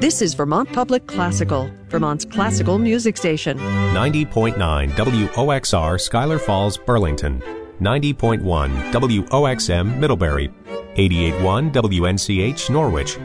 This is Vermont Public Classical, Vermont's classical music station. 90.9 WOXR Schuyler Falls, Burlington. 90.1 WOXM Middlebury. 88.1 WNCH Norwich.